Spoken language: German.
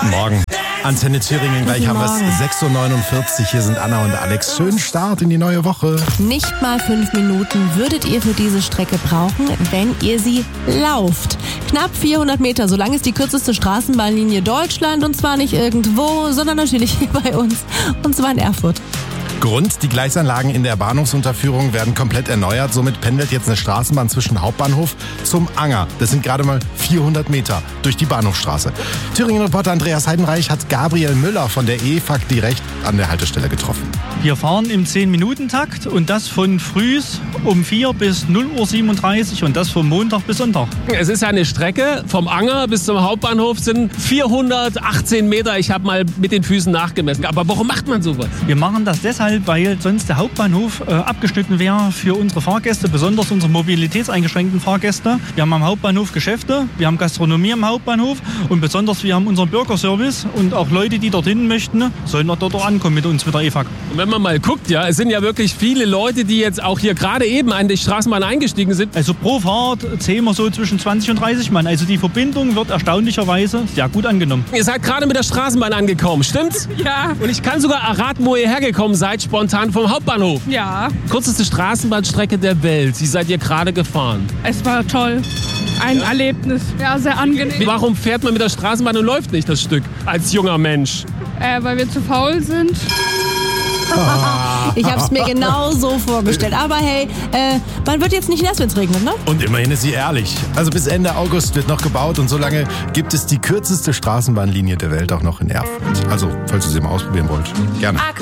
Guten Morgen. Antenne Thüringen, gleich haben wir es 6.49 Uhr. Hier sind Anna und Alex. Schönen Start in die neue Woche. Nicht mal 5 Minuten würdet ihr für diese Strecke brauchen, wenn ihr sie lauft. Knapp 400 Meter, so lang ist die kürzeste Straßenbahnlinie Deutschland. Und zwar nicht irgendwo, sondern natürlich hier bei uns. Und zwar in Erfurt. Grund, die Gleisanlagen in der Bahnhofsunterführung werden komplett erneuert. Somit pendelt jetzt eine Straßenbahn zwischen Hauptbahnhof zum Anger. Das sind gerade mal 400 Meter durch die Bahnhofstraße. Thüringen-Reporter Andreas Heidenreich hat Gabriel Müller von der EFAG direkt an der Haltestelle getroffen. Wir fahren im 10-Minuten-Takt und das von frühs um 4 bis 0:37 Uhr und das vom Montag bis Sonntag. Es ist ja eine Strecke vom Anger bis zum Hauptbahnhof sind 418 Meter. Ich habe mal mit den Füßen nachgemessen. Aber warum macht man sowas? Wir machen das deshalb, weil sonst der Hauptbahnhof abgeschnitten wäre für unsere Fahrgäste, besonders unsere mobilitätseingeschränkten Fahrgäste. Wir haben am Hauptbahnhof Geschäfte, wir haben Gastronomie am Hauptbahnhof und besonders wir haben unseren Bürgerservice und auch Leute, die dorthin möchten, sollen auch dort ankommen mit uns, mit der EFAG. Und wenn man mal guckt, ja, es sind ja wirklich viele Leute, die jetzt auch hier gerade eben an die Straßenbahn eingestiegen sind. Also pro Fahrt zählen wir so zwischen 20 und 30 Mann. Also die Verbindung wird erstaunlicherweise sehr gut angenommen. Ihr seid gerade mit der Straßenbahn angekommen, stimmt's? Ja. Und ich kann sogar erraten, wo ihr hergekommen seid, spontan vom Hauptbahnhof. Ja, Kürzeste Straßenbahnstrecke der Welt. Sie seid ihr gerade gefahren. es war toll. Ein Erlebnis. Ja, sehr angenehm. Warum fährt man mit der Straßenbahn und läuft nicht das Stück als junger Mensch? Weil wir zu faul sind. Ich habe es mir genau so vorgestellt. Aber hey, man wird jetzt nicht nass, wenn es regnet, ne? Und immerhin ist sie ehrlich. Also bis Ende August wird noch gebaut und solange gibt es die kürzeste Straßenbahnlinie der Welt auch noch in Erfurt. Also, falls ihr sie mal ausprobieren wollt, gerne.